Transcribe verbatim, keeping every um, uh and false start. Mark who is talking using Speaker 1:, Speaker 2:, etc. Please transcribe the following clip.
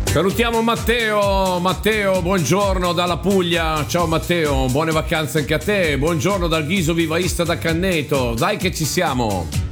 Speaker 1: Salutiamo Matteo, Matteo, buongiorno dalla Puglia, ciao Matteo, buone vacanze anche a te, buongiorno dal Ghiso Vivaista da Canneto, dai che ci siamo.